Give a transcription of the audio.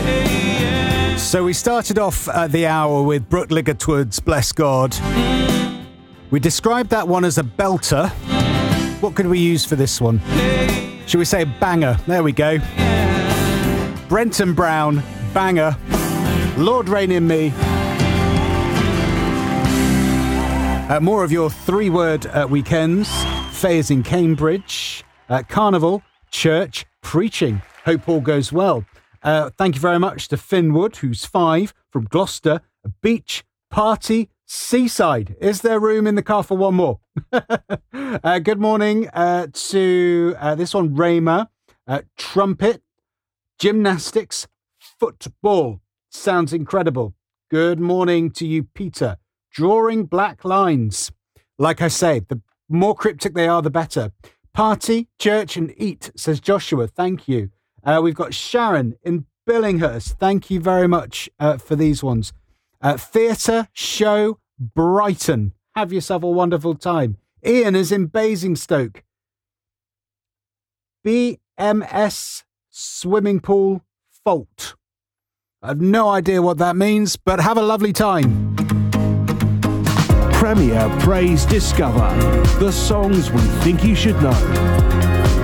So we started off the hour with Brooke Ligertwood's Bless God. We described that one as a belter. What could we use for this one? Should we say banger? There we go. Brenton Brown, banger. Lord Reign in Me. More of your three-word weekends. Fairs in Cambridge. Carnival, church, preaching. Hope all goes well. Thank you very much to Finn Wood, who's 5, from Gloucester. A beach, party, seaside. Is there room in the car for one more? Good morning to this one, Raymer. Trumpet, gymnastics, football. Sounds incredible. Good morning to you, Peter. Drawing black lines. Like I say, the more cryptic they are, the better. Party, church and eat, says Joshua. Thank you. We've got Sharon in Billinghurst. Thank you very much for these ones. Theatre, show, Brighton. Have yourself a wonderful time. Ian is in Basingstoke. BMS swimming pool fault. I have no idea what that means, but have a lovely time. Premier Praise Discover. The songs we think you should know.